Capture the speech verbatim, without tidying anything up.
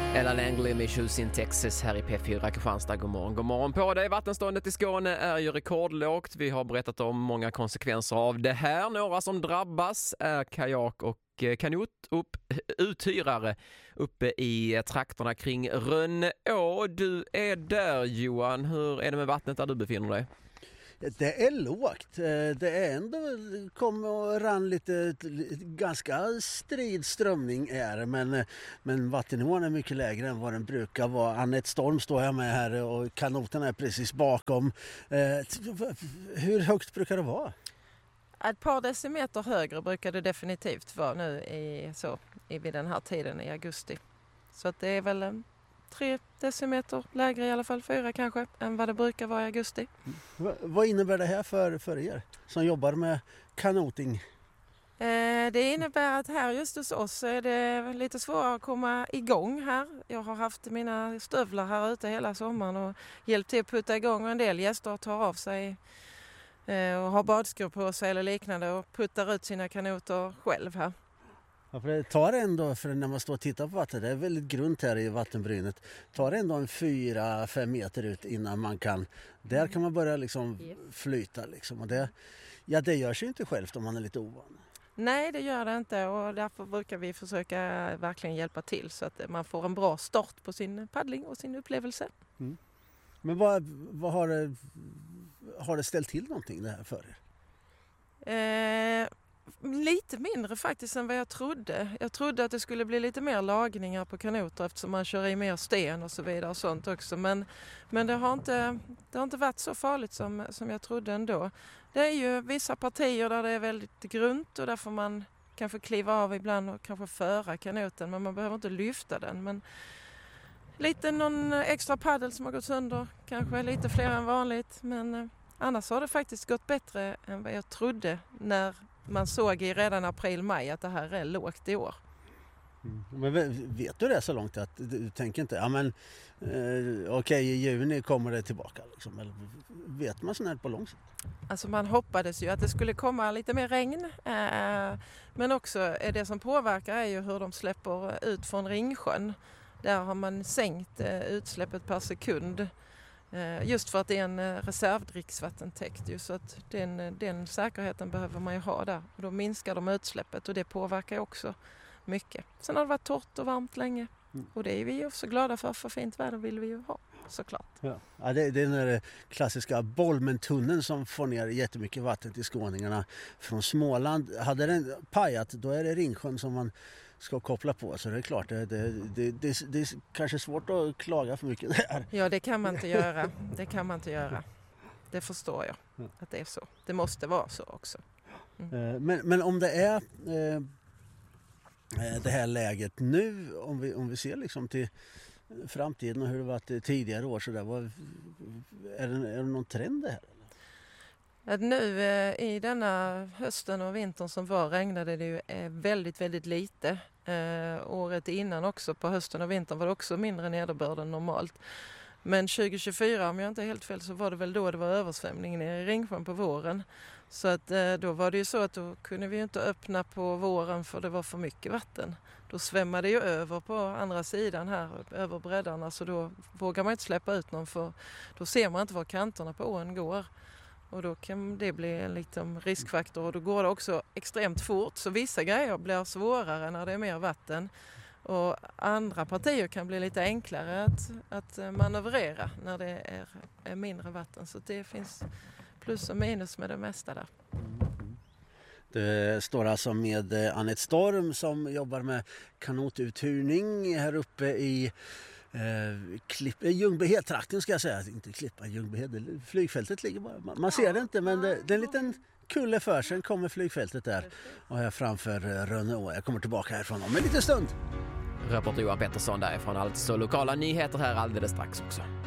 Ella Langley med Shoes in Texas här i P fyra Kristianstad. God morgon, god morgon på dig. Vattenståndet i Skåne är ju rekordlågt. Vi har berättat om många konsekvenser av det här. Några som drabbas är kajak och kanot upp, uthyrare uppe i trakterna kring Rönneå. Du är där, Johan. Hur är det med vattnet där du befinner dig? Det är lågt. Det är ändå kom och rann lite, ganska strid strömning är men, men vattennivån är mycket lägre än vad den brukar vara. Annette Storm står jag med här och kanoten är precis bakom. Hur högt brukar det vara? Ett par decimeter högre brukar det definitivt vara nu i, så, i vid den här tiden i augusti. Så att det är väl en tre decimeter lägre, i alla fall fyra kanske, än vad det brukar vara i augusti. V- vad innebär det här för, för er som jobbar med kanoting? Eh, det innebär att här just hos oss är det lite svårare att komma igång här. Jag har haft mina stövlar här ute hela sommaren och hjälpt till att putta igång, och en del gäster tar av sig eh, och har badskor på sig eller liknande och puttar ut sina kanoter själv här. Ja, för det tar ändå, för när man står och tittar på vattnet, det är väldigt grunt här i vattenbrynet, tar ändå en fyra fem meter ut innan man kan, där kan man börja liksom flyta liksom, och det, ja, det gör sig inte självt om man är lite ovan. Nej, det gör det inte, och därför brukar vi försöka verkligen hjälpa till så att man får en bra start på sin paddling och sin upplevelse. Mm. Men vad, vad har, det, har det ställt till någonting det här för er? Eh, lite mindre faktiskt än vad jag trodde. Jag trodde att det skulle bli lite mer lagningar på kanoter eftersom man kör i mer sten och så vidare och sånt också. Men, men det, har inte, det har inte varit så farligt som, som jag trodde ändå. Det är ju vissa partier där det är väldigt grunt och där får man kanske kliva av ibland och kanske föra kanoten, men man behöver inte lyfta den. Men lite någon extra paddel som har gått sönder, kanske lite fler än vanligt, men annars har det faktiskt gått bättre än vad jag trodde när man såg i redan april-maj att det här är lågt i år. Mm. Men vet du det så långt att du tänker inte, ja men eh, okej, okay, i juni kommer det tillbaka liksom, eller vet man sånt här på lång sikt? Alltså man hoppades ju att det skulle komma lite mer regn, eh, men också är det som påverkar är ju hur de släpper ut från Ringsjön. Där har man sänkt eh, utsläppet per sekund. Just för att det är en reservdricksvattentäkt, så att den, den säkerheten behöver man ju ha där. Och då minskar de utsläppet och det påverkar också mycket. Sen har det varit torrt och varmt länge och det är vi ju också glada för, för fint väder vill vi ju ha, såklart. Ja. Ja, det, det är den där klassiska Bolmentunneln som får ner jättemycket vatten till skåningarna från Småland. Hade den pajat, då är det Ringsjön som man ska koppla på, så det är klart det, det, det, det, det är kanske svårt att klaga för mycket där. Ja, det kan man inte göra. Det kan man inte göra. Det förstår jag att det är så. Det måste vara så också. Mm. Men, men om det är eh, det här läget nu, om vi, om vi ser liksom till framtiden och hur det varit tidigare år, så där, vad, är, det, är det någon trend det här? Att nu eh, i denna hösten och vintern som var regnade det ju eh, väldigt, väldigt lite. Eh, året innan också, på hösten och vintern var det också mindre nederbörd än normalt. Men tjugo tjugofyra, om jag inte är helt fel, så var det väl då det var översvämning nere i Ringsjön på våren. Så att eh, då var det ju så att då kunde vi ju inte öppna på våren för det var för mycket vatten. Då svämmade det ju över på andra sidan här, över breddarna, så då vågar man inte släppa ut någon, för då ser man inte var kanterna på ån går. Och då kan det bli en liten riskfaktor, och då går det också extremt fort. Så vissa grejer blir svårare när det är mer vatten. Och andra partier kan bli lite enklare att, att manövrera när det är, är mindre vatten. Så det finns plus och minus med det mesta där. Det står alltså med Annette Storm som jobbar med kanotuthyrning här uppe i Eh, klipp, Ljungbyhed-trakten ska jag säga, inte Klippa, Ljungbyhed, flygfältet ligger bara, man, man ser det inte, men det, det är en liten kulle för, sen kommer flygfältet där och här framför Rönneå. Jag kommer tillbaka härifrån om en liten stund. Reporter Johan Pettersson därifrån, alltså lokala nyheter här alldeles strax också.